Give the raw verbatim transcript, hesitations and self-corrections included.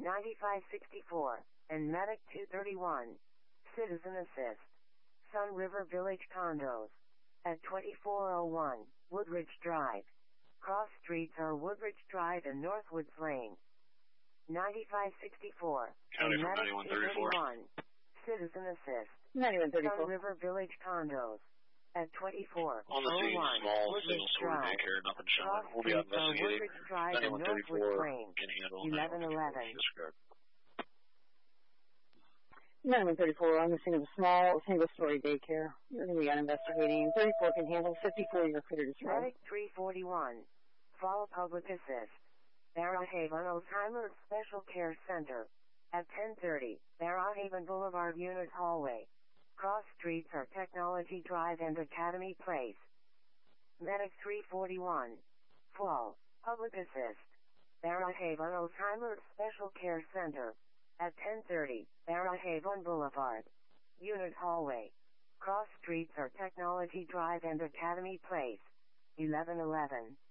ninety-five sixty-four, and Medic two thirty-one. Citizen Assist. Sun River Village Condos. At twenty-four oh one, Woodridge Drive. Cross streets are Woodridge Drive and Northwoods Lane. ninety-five sixty-four, County and from Medic ninety-one two thirty-four. thirty-one. Citizen Assist. ninety-one Sun thirty-four. River Village Condos. At twenty-four On the oh scene, one, small Woodridge single-story Drive. daycare, nothing Cross showing. We'll be out streets are investigating. Woodridge Drive and ninety-one Northwoods thirty-four Lane. can handle. eleven ninety-one fifty-four eleven. disregard. ninety-one thirty-four on the scene of a small single-story daycare. You're going to be out investigating. thirty-four can handle. fifty-four, you're clear to disregard. Medic three forty-one. Fall Public Assist. Barrowhaven Alzheimer's Special Care Center. At ten thirty, Barrowhaven Boulevard Unit Hallway. Cross streets are Technology Drive and Academy Place. Medic three forty-one. Fall Public Assist. Barrowhaven Alzheimer's Special Care Center. At ten thirty, Barrowhaven Boulevard. Unit Hallway. Cross streets are Technology Drive and Academy Place. eleven eleven.